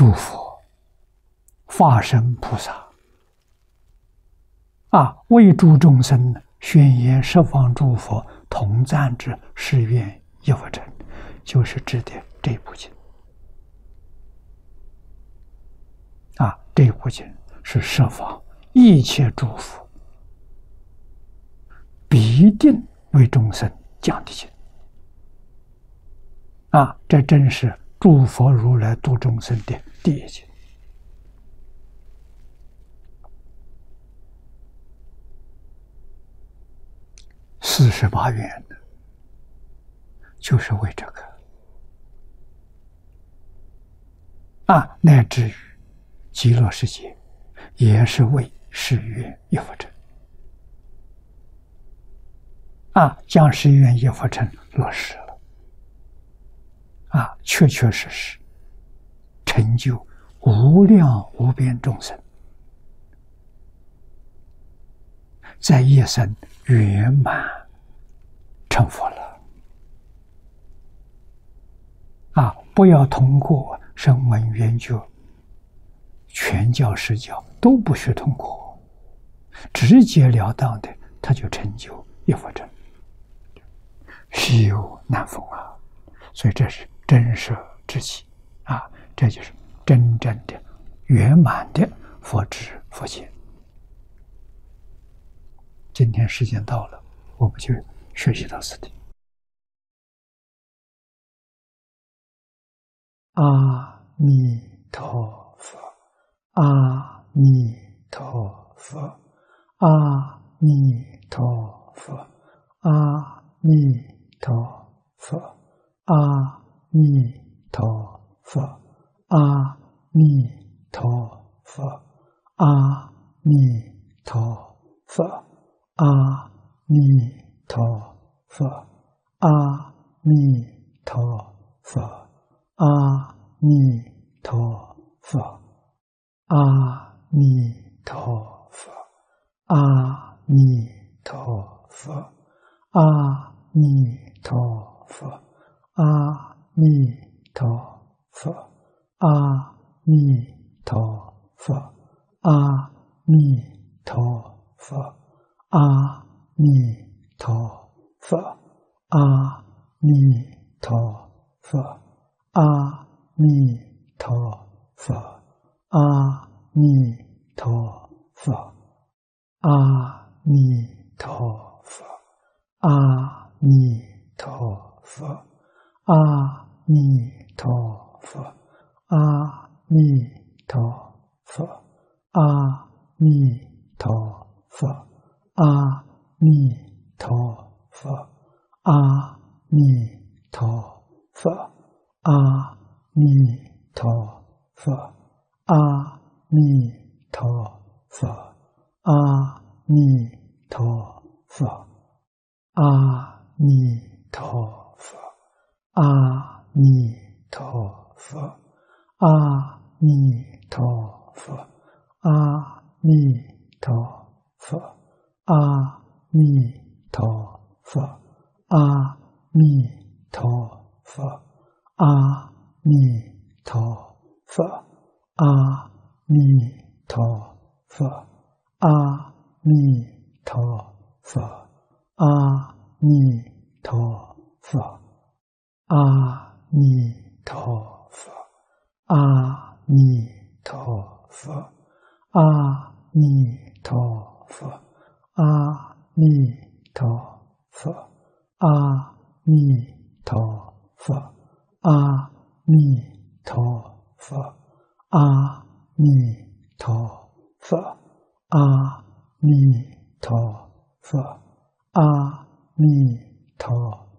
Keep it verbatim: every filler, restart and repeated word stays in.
诸佛、化身菩萨啊，为诸众生宣言十方诸佛同赞之誓愿一佛成，就是指的这部经啊。这部经是十方一切诸佛必定为众生讲的经啊，这真是诸佛如来度众生的第一经。四十八愿的，就是为这个啊，乃至于极乐世界，也是为誓愿一佛成啊，将誓愿一佛成落实了啊，确确实实成就无量无边众生，在一生圆满成佛了啊！不要通过声闻缘觉、全教实教都不需通过，直截了当的他就成就一佛成，稀有难逢啊！所以这是真实之气啊，这就是真正的圆满的佛知佛见。今天时间到了，我们就学习到此地。阿弥陀佛，阿弥陀佛，阿弥陀佛，阿弥陀佛，阿弥陀佛，阿弥陀佛，阿弥陀佛。阿弥陀佛，阿弥陀佛，阿弥陀佛，阿弥陀佛，阿弥陀佛，阿弥陀佛，阿弥陀佛，阿弥陀佛，阿弥陀佛。阿弥陀佛，阿弥陀佛，阿弥陀佛，阿弥陀佛，阿弥陀佛，阿弥陀佛，阿弥陀佛，阿弥陀佛，阿弥陀佛。阿弥陀佛，阿弥陀佛，阿弥陀佛，阿弥陀佛，阿弥陀佛，阿弥陀佛，阿弥陀佛，阿弥陀佛，阿弥陀佛。阿弥陀佛，阿弥陀佛，阿弥陀佛，阿弥陀佛，阿弥陀佛，阿弥陀佛，阿弥陀佛，阿弥陀佛，阿弥陀佛。阿弥陀佛，阿弥陀佛，阿弥陀佛，阿弥陀佛，阿弥陀佛，阿弥陀